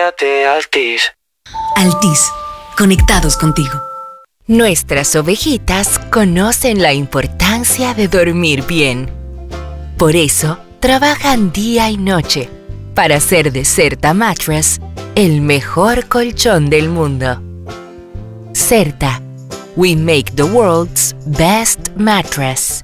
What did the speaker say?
Cámbiate a Altis. Altis, conectados contigo. Nuestras ovejitas conocen la importancia de dormir bien. Por eso, trabajan día y noche para hacer de Certa Mattress el mejor colchón del mundo. Certa, we make the world's best mattress.